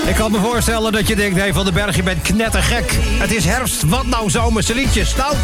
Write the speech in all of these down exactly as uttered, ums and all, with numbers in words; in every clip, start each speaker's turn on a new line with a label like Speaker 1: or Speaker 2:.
Speaker 1: Ik kan me voorstellen dat je denkt, hé, Van den Berg, je bent knettergek. Het is herfst, wat nou zomerse liedjes? Nou,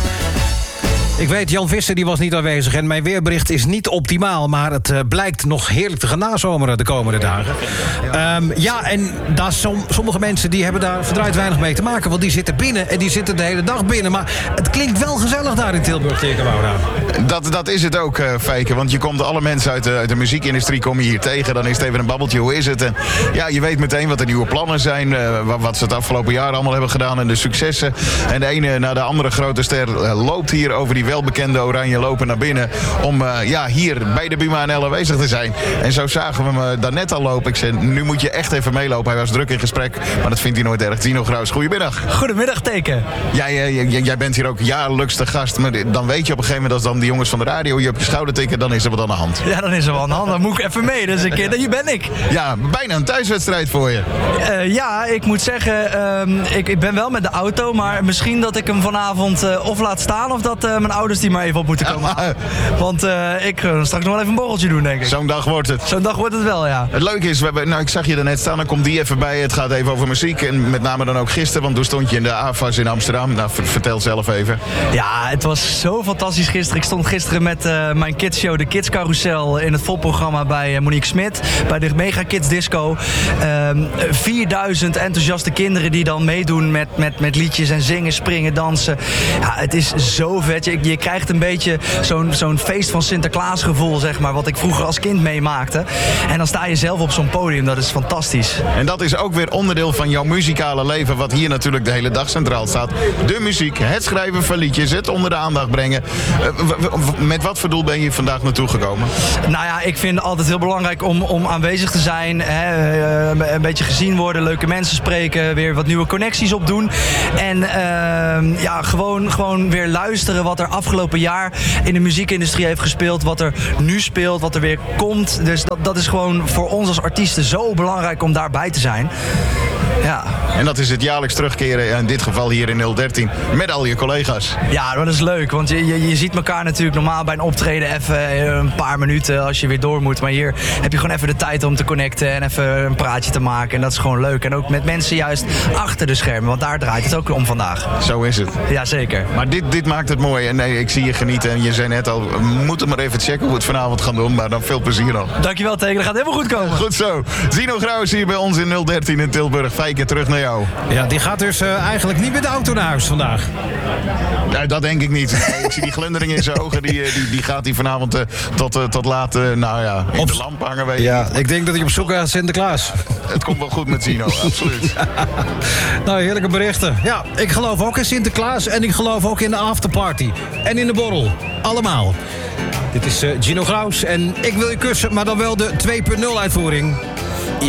Speaker 1: ik weet, Jan Visser die was niet aanwezig en mijn weerbericht is niet optimaal, maar het uh, blijkt nog heerlijk te gaan nazomeren de komende dagen. Um, ja, en daar som, sommige mensen die hebben daar verdraaid weinig mee te maken, want die zitten binnen en die zitten de hele dag binnen. Maar het klinkt wel gezellig daar in Tilburg, Tekenwouda.
Speaker 2: Dat, dat is het ook, uh, Feike, want je komt alle mensen uit de, uit de muziekindustrie kom je hier tegen. Dan is het even een babbeltje, hoe is het? En ja, je weet meteen wat de nieuwe plannen zijn, uh, wat, wat ze het afgelopen jaar allemaal hebben gedaan en de successen. En de ene na de andere grote ster uh, loopt hier over die welbekende oranje lopen naar binnen om uh, ja, hier bij de Buma N L aanwezig te zijn. En zo zagen we hem uh, daarnet al lopen. Ik zei, nu moet je echt even meelopen. Hij was druk in gesprek, maar dat vindt hij nooit erg. Zino Graus, goedemiddag.
Speaker 3: Goedemiddag, Teken.
Speaker 2: Jij, uh, jij, jij bent hier ook jaarlijks te gast, maar dan weet je op een gegeven moment als dan die jongens van de radio je op je schouder tikken, dan is er wat aan de hand.
Speaker 3: Ja, dan is er wat aan de hand. Dan moet ik even mee. Dus ik, hier ben ik.
Speaker 2: Ja, bijna een thuiswedstrijd voor je.
Speaker 3: Uh, ja, ik moet zeggen, uh, ik, ik ben wel met de auto, maar misschien dat ik hem vanavond uh, of laat staan of dat uh, mijn ouders die maar even op moeten komen. Ja, want uh, ik ga straks nog wel even een borreltje doen, denk ik.
Speaker 2: Zo'n dag wordt het.
Speaker 3: Zo'n dag wordt het wel, ja.
Speaker 2: Het leuke is, we hebben, nou, ik zag je er net staan, dan komt die even bij. Het gaat even over muziek en met name dan ook gisteren, want toen stond je in de A F A S in Amsterdam. Nou, vertel zelf even.
Speaker 3: Ja, het was zo fantastisch gisteren. Ik stond gisteren met uh, mijn kidsshow, de Kids Carousel, in het volprogramma bij uh, Monique Smit, bij de Mega Kids Disco. Um, vierduizend enthousiaste kinderen die dan meedoen met, met, met liedjes en zingen, springen, dansen. Ja, het is zo vet. Je, je krijgt een beetje zo'n, zo'n feest van Sinterklaas gevoel, zeg maar, wat ik vroeger als kind meemaakte. En dan sta je zelf op zo'n podium, dat is fantastisch.
Speaker 2: En dat is ook weer onderdeel van jouw muzikale leven, wat hier natuurlijk de hele dag centraal staat. De muziek, het schrijven van liedjes, het onder de aandacht brengen. Uh, met wat voor doel ben je vandaag naartoe gekomen?
Speaker 3: Nou ja, ik vind het altijd heel belangrijk om, om aanwezig te zijn. Hè, uh, een beetje gezien worden, leuke mensen spreken, weer wat nieuwe connecties opdoen. En uh, ja, gewoon, gewoon weer luisteren wat er afgelopen jaar in de muziekindustrie heeft gespeeld, wat er nu speelt, wat er weer komt. Dus dat, dat is gewoon voor ons als artiesten zo belangrijk om daarbij te zijn. Ja.
Speaker 2: En dat is het jaarlijks terugkeren, in dit geval hier in nul dertien, met al je collega's.
Speaker 3: Ja, dat is leuk, want je, je, je ziet elkaar natuurlijk normaal bij een optreden even een paar minuten als je weer door moet. Maar hier heb je gewoon even de tijd om te connecten en even een praatje te maken. En dat is gewoon leuk. En ook met mensen juist achter de schermen, want daar draait het ook om vandaag.
Speaker 2: Zo is het.
Speaker 3: Ja, zeker.
Speaker 2: Maar dit, dit maakt het mooi. En nee, ik zie je genieten. En je zei net al, we moeten maar even checken hoe we het vanavond gaan doen. Maar dan veel plezier nog.
Speaker 3: Dankjewel, Tegen. Dat gaat helemaal goed komen.
Speaker 2: Goed zo. Zino Graus hier bij ons in nul dertien in Tilburg. Feike, terug naar jou.
Speaker 1: Ja, die gaat dus uh, eigenlijk niet met de auto naar huis vandaag.
Speaker 2: Ja, dat denk ik niet. Ik zie die glundering in zijn ogen. Die, die, die gaat hij vanavond uh, tot, uh, tot laat uh, nou ja, in op de lamp hangen. Weet
Speaker 1: ja, ik denk dat hij op zoek gaat naar Sinterklaas.
Speaker 2: Het komt wel goed met Zino, absoluut.
Speaker 1: Ja. Nou, heerlijke berichten. Ja, ik geloof ook in Sinterklaas en ik geloof ook in de afterparty. En in de borrel. Allemaal. Dit is uh, Zino Graus en ik wil je kussen, maar dan wel de twee punt nul uitvoering.